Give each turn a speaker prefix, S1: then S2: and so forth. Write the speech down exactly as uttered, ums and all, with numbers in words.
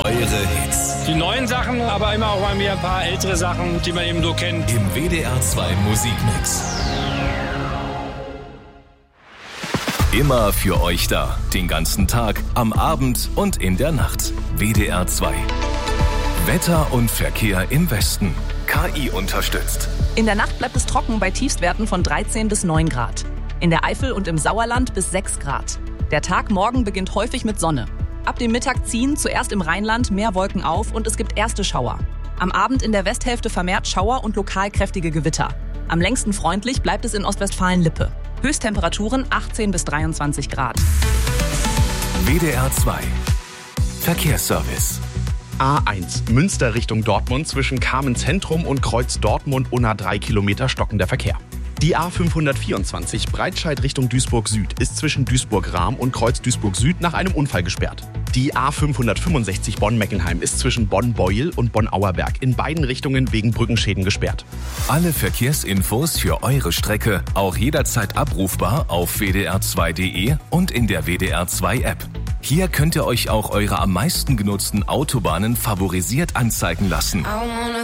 S1: Eure Hits.
S2: Die neuen Sachen, aber immer auch mal wieder ein paar ältere Sachen, die man eben so kennt.
S1: Im W D R zwei Musikmix. Immer für euch da. Den ganzen Tag, am Abend und in der Nacht. W D R zwei. Wetter und Verkehr im Westen. K I unterstützt.
S3: In der Nacht bleibt es trocken bei Tiefstwerten von dreizehn bis neun Grad. In der Eifel und im Sauerland bis sechs Grad. Der Tag morgen beginnt häufig mit Sonne. Ab dem Mittag ziehen zuerst im Rheinland mehr Wolken auf und es gibt erste Schauer. Am Abend in der Westhälfte vermehrt Schauer und lokal kräftige Gewitter. Am längsten freundlich bleibt es in Ostwestfalen-Lippe. Höchsttemperaturen achtzehn bis dreiundzwanzig Grad.
S1: W D R zwei. Verkehrsservice.
S4: A eins, Münster Richtung Dortmund zwischen Kamenz-Zentrum und Kreuz Dortmund-Unna drei Kilometer stockender Verkehr. Die A fünfhundertvierundzwanzig Breitscheid Richtung Duisburg Süd ist zwischen Duisburg-Rahm und Kreuz Duisburg Süd nach einem Unfall gesperrt. Die A fünfhundertfünfundsechzig Bonn-Meckenheim ist zwischen Bonn-Beuel und Bonn-Auerberg in beiden Richtungen wegen Brückenschäden gesperrt.
S1: Alle Verkehrsinfos für eure Strecke auch jederzeit abrufbar auf w d r zwei punkt d e und in der W D R zwei App. Hier könnt ihr euch auch eure am meisten genutzten Autobahnen favorisiert anzeigen lassen.